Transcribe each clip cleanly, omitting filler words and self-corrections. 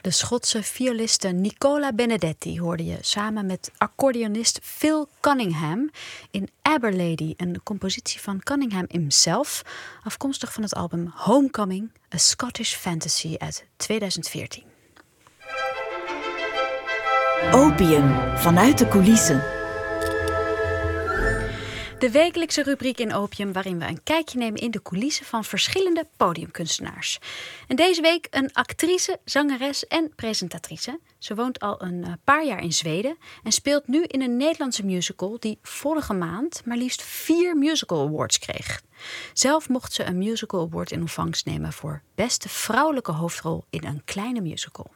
De Schotse violiste Nicola Benedetti hoorde je samen met accordeonist Phil Cunningham in Aberlady, een compositie van Cunningham himself, afkomstig van het album Homecoming, A Scottish Fantasy uit 2014. Opium, vanuit de coulissen. De wekelijkse rubriek in Opium waarin we een kijkje nemen in de coulissen van verschillende podiumkunstenaars. En deze week een actrice, zangeres en presentatrice. Ze woont al een paar jaar in Zweden en speelt nu in een Nederlandse musical die vorige maand maar liefst 4 musical awards kreeg. Zelf mocht ze een musical award in ontvangst nemen voor beste vrouwelijke hoofdrol in een kleine musical.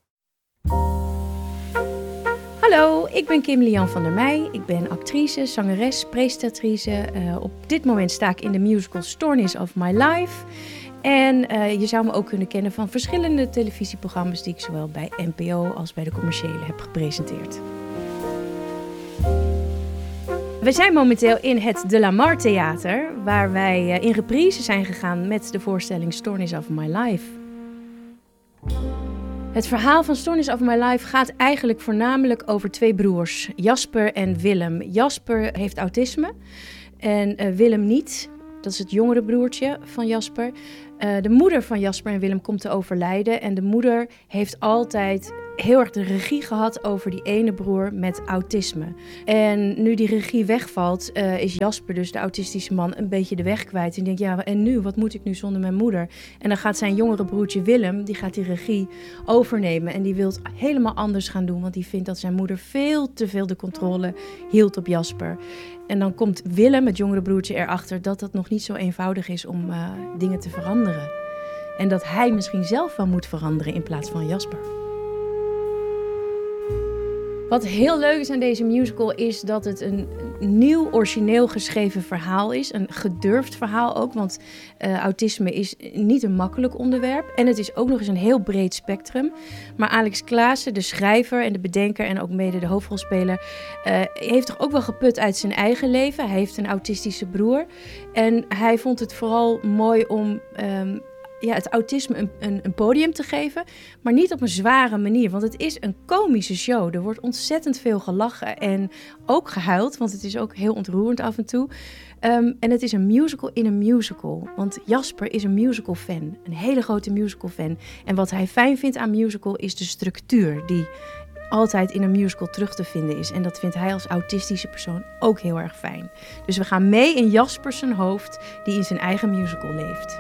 Hallo, ik ben Kim Lian van der Meij. Ik ben actrice, zangeres, presentatrice. Op dit moment sta ik in de musical Stories of My Life. En je zou me ook kunnen kennen van verschillende televisieprogramma's die ik zowel bij NPO als bij de commerciële heb gepresenteerd. We zijn momenteel in het De La Mar Theater, waar wij in reprise zijn gegaan met de voorstelling Stories of My Life. Het verhaal van Stories of My Life gaat eigenlijk voornamelijk over 2 broers, Jasper en Willem. Jasper heeft autisme en Willem niet. Dat is het jongere broertje van Jasper. De moeder van Jasper en Willem komt te overlijden en de moeder heeft altijd heel erg de regie gehad over die ene broer met autisme. En nu die regie wegvalt, is Jasper, dus de autistische man, een beetje de weg kwijt. En denkt, ja, en nu? Wat moet ik nu zonder mijn moeder? En dan gaat zijn jongere broertje Willem, die gaat die regie overnemen. En die wil het helemaal anders gaan doen, want die vindt dat zijn moeder veel te veel de controle hield op Jasper. En dan komt Willem, het jongere broertje, erachter dat het nog niet zo eenvoudig is om dingen te veranderen. En dat hij misschien zelf wel moet veranderen in plaats van Jasper. Wat heel leuk is aan deze musical is dat het een nieuw, origineel geschreven verhaal is. Een gedurfd verhaal ook, want autisme is niet een makkelijk onderwerp. En het is ook nog eens een heel breed spectrum. Maar Alex Klaassen, de schrijver en de bedenker en ook mede de hoofdrolspeler, heeft toch ook wel geput uit zijn eigen leven. Hij heeft een autistische broer. En hij vond het vooral mooi om het autisme een podium te geven, maar niet op een zware manier. Want het is een komische show. Er wordt ontzettend veel gelachen en ook gehuild, want het is ook heel ontroerend af en toe. En het is een musical in een musical. Want Jasper is een musical fan, een hele grote musical fan. En wat hij fijn vindt aan musical is de structuur die altijd in een musical terug te vinden is. En dat vindt hij als autistische persoon ook heel erg fijn. Dus we gaan mee in Jasper zijn hoofd, die in zijn eigen musical leeft.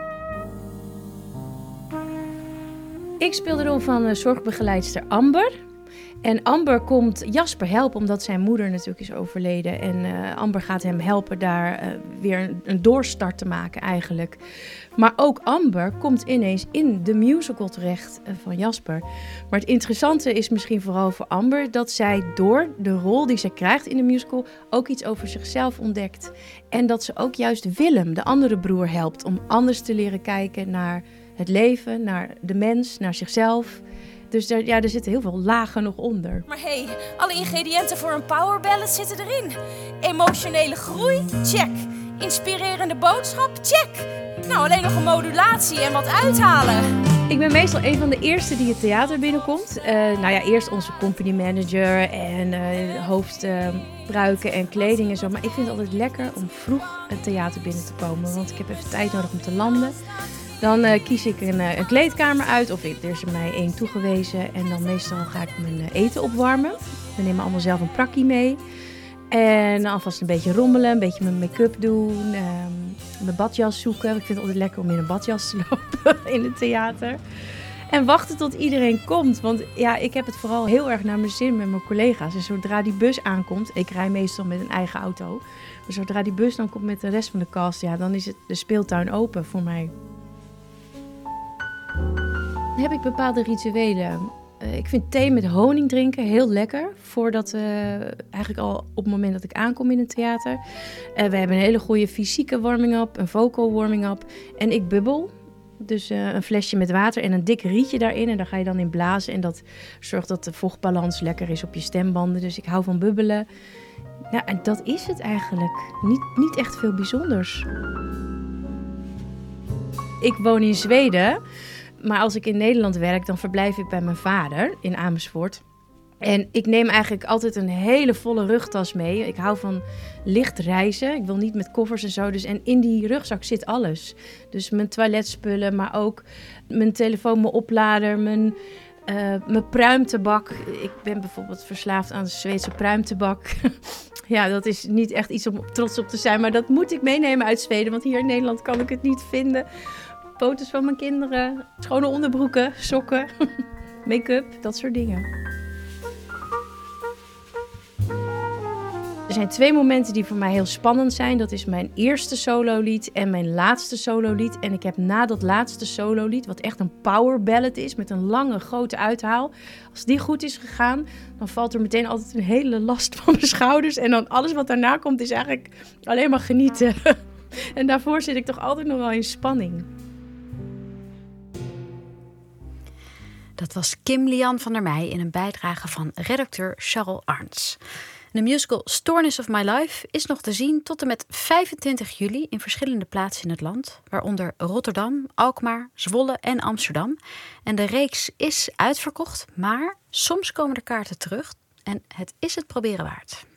Ik speel de rol van zorgbegeleidster Amber. En Amber komt Jasper helpen omdat zijn moeder natuurlijk is overleden. En Amber gaat hem helpen daar weer een doorstart te maken eigenlijk. Maar ook Amber komt ineens in de musical terecht van Jasper. Maar het interessante is misschien vooral voor Amber dat zij door de rol die zij krijgt in de musical ook iets over zichzelf ontdekt. En dat ze ook juist Willem, de andere broer, helpt om anders te leren kijken naar het leven, naar de mens, naar zichzelf. Dus er zitten heel veel lagen nog onder. Maar hey, alle ingrediënten voor een power ballad zitten erin. Emotionele groei? Check. Inspirerende boodschap? Check. Nou, alleen nog een modulatie en wat uithalen. Ik ben meestal een van de eerste die het theater binnenkomt. Eerst onze company manager en hoofdpruiken en kleding en zo. Maar ik vind het altijd lekker om vroeg het theater binnen te komen. Want ik heb even tijd nodig om te landen. Dan kies ik een kleedkamer uit, of er is er mij 1 toegewezen. En dan meestal ga ik mijn eten opwarmen. We nemen allemaal zelf een prakkie mee. En alvast een beetje rommelen, een beetje mijn make-up doen. Mijn badjas zoeken. Ik vind het altijd lekker om in een badjas te lopen in het theater. En wachten tot iedereen komt. Want ja, ik heb het vooral heel erg naar mijn zin met mijn collega's. En zodra die bus aankomt, ik rij meestal met een eigen auto. Maar zodra die bus dan komt met de rest van de cast, ja, dan is het de speeltuin open voor mij. Dan heb ik bepaalde rituelen. Ik vind thee met honing drinken heel lekker. Eigenlijk al op het moment dat ik aankom in een theater. We hebben een hele goede fysieke warming-up, een vocal warming-up. En ik bubbel. Dus een flesje met water en een dik rietje daarin. En daar ga je dan in blazen. En dat zorgt dat de vochtbalans lekker is op je stembanden. Dus ik hou van bubbelen. Ja, en dat is het eigenlijk. Niet echt veel bijzonders. Ik woon in Zweden. Maar als ik in Nederland werk, dan verblijf ik bij mijn vader in Amersfoort. En ik neem eigenlijk altijd een hele volle rugtas mee. Ik hou van licht reizen. Ik wil niet met koffers en zo. En in die rugzak zit alles. Dus mijn toiletspullen, maar ook mijn telefoon, mijn oplader, mijn pruimtabak. Ik ben bijvoorbeeld verslaafd aan de Zweedse pruimtabak. Ja, dat is niet echt iets om trots op te zijn. Maar dat moet ik meenemen uit Zweden. Want hier in Nederland kan ik het niet vinden. Foto's van mijn kinderen. Schone onderbroeken, sokken, make-up, dat soort dingen. Er zijn 2 momenten die voor mij heel spannend zijn. Dat is mijn eerste sololied en mijn laatste sololied. En ik heb na dat laatste sololied, wat echt een power ballad is, met een lange, grote uithaal. Als die goed is gegaan, dan valt er meteen altijd een hele last van mijn schouders. En dan alles wat daarna komt is eigenlijk alleen maar genieten. En daarvoor zit ik toch altijd nog wel in spanning. Dat was Kim Lian van der Meij in een bijdrage van redacteur Charles Arns. De musical Stoornis of My Life is nog te zien tot en met 25 juli in verschillende plaatsen in het land, waaronder Rotterdam, Alkmaar, Zwolle en Amsterdam. En de reeks is uitverkocht, maar soms komen de kaarten terug en het is het proberen waard.